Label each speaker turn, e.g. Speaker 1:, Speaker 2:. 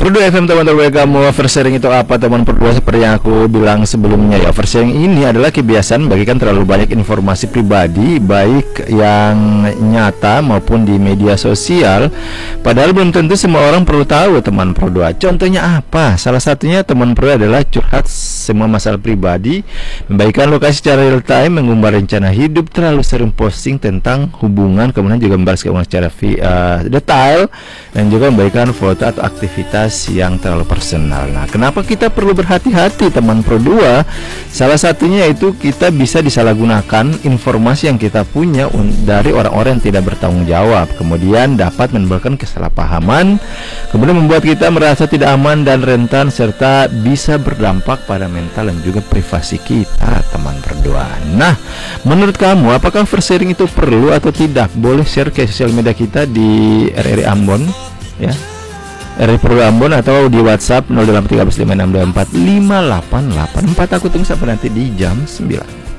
Speaker 1: Perlu FM teman-teman, kamu oversharing itu apa teman berdua? Seperti yang aku bilang sebelumnya ya, oversharing ini adalah kebiasaan bagikan terlalu banyak informasi pribadi, baik yang nyata maupun di media sosial, padahal belum tentu semua orang perlu tahu teman berdua. Contohnya apa? Salah satunya teman berdua adalah curhat semua masalah pribadi, membagikan lokasi secara real time, mengumbar rencana hidup, terlalu sering posting tentang hubungan, kemudian juga membahas keuangan secara detail, dan juga membagikan foto atau aktivitas yang terlalu personal. Nah, kenapa kita perlu berhati-hati teman Pro 2? Salah satunya itu kita bisa disalahgunakan informasi yang kita punya dari orang-orang yang tidak bertanggung jawab, kemudian dapat menimbulkan kesalahpahaman, kemudian membuat kita merasa tidak aman dan rentan, serta bisa berdampak pada mental dan juga privasi kita teman berdua. Nah, menurut kamu apakah oversharing itu perlu atau tidak? Boleh share ke sosial media kita di RRI Ambon ya, RRI Pro Ambon, atau di WhatsApp 081356245884. Aku tunggu sampai nanti di jam 9.